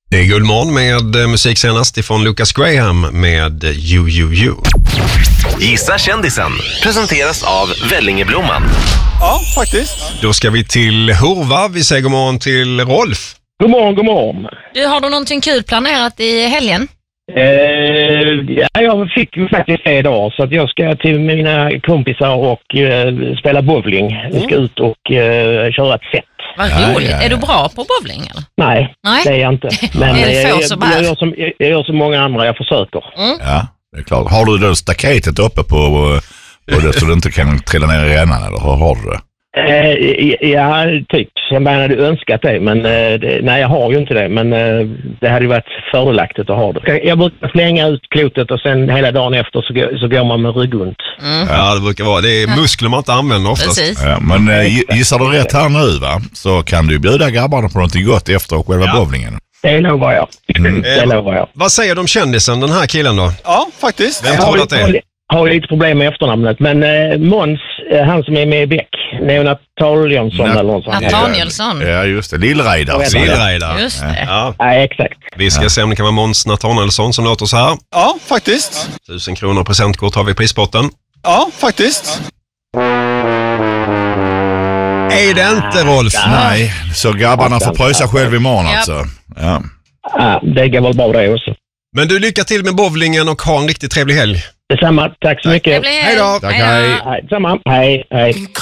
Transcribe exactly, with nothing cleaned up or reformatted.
Det är Guldmorgon med musik senast ifrån Lucas Graham med You You You. Gissa kändisen presenteras av Vellingeblomman. Ja, faktiskt. Då ska vi till Hurva. Vi säger god morgon till Rolf. God morgon, god morgon. Du, har du någonting kul planerat i helgen? Eh, ja, jag fick ju faktiskt det idag så att jag ska till mina kompisar och eh, spela bowling. Vi ska ut och eh, köra ett set. Vad Ja, roligt. ja, ja. Är du bra på bowling eller? Nej, Nej. det är jag inte. Men Det är eh, få jag, som jag, är. gör som, jag, jag gör som många andra, jag försöker. Ja, det är klart. Har du då staketet uppe på, på det så du inte kan trilla ner i rännan, eller hur har du det? Eh, ja, typ. Jag hade önskat det, men eh, det, nej, jag har ju inte det. Men eh, det hade ju varit fördelaktigt att ha det. Jag brukar slänga ut klotet och sen hela dagen efter så, går- så går man med ryggont. Ja, det brukar vara. Det är muskler man inte använder oftast. Precis. Ja, men eh, gissar du rätt här nu, va? Så kan du bjuda grabbarna på någonting gott efter själva Ja. bowlingen. Det lovar jag. Det lovar jag. Vad säger de om kändisen, den här killen då? Ja, faktiskt. Vem Jag tror har, du att det är? har, har lite problem med efternamnet, men eh, Måns, eh, han som är med i Beck, Nathanielsson Nat- eller något sånt. Nathanielsson. Ja, just det. Lillrejdar. Jag vet Så- inte. Lillrejdare. Just det. Ja, Ja, exakt. vi ska se om det kan vara Måns Nathanielsson som låter så här. Ja, faktiskt. Tusen kronor presentkort har vi i prispotten. Ja, faktiskt. Är det inte, Rolf? Nej, så grabbarna får pröjsa själv imorgon Ja. alltså. Ja. Ja, det går väl bra det också. Men du, lycka till med bowlingen och ha en riktigt trevlig helg. Detsamma, tack så mycket. Det blir- Hej då. Tack, hej. Hej, detsamma. Hej, hej.